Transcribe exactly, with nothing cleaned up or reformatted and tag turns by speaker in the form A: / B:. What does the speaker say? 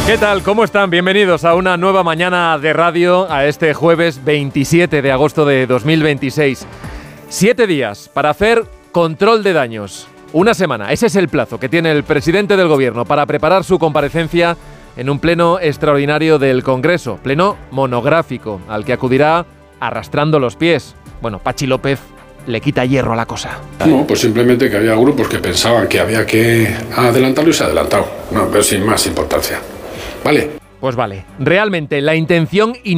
A: ¿Qué tal? ¿Cómo están? Bienvenidos a una nueva mañana de radio, a este jueves veintisiete de agosto de dos mil veintiséis. Siete días para hacer control de daños. Una semana, ese es el plazo que tiene el presidente del gobierno para preparar su comparecencia en un pleno extraordinario del Congreso, pleno monográfico, al que acudirá arrastrando los pies. Bueno, Pachi López le quita hierro a la cosa.
B: No, pues simplemente que había grupos que pensaban que había que adelantarlo y se ha adelantado. No, pero sin más importancia. ¿Vale?
A: Pues vale. Realmente la intención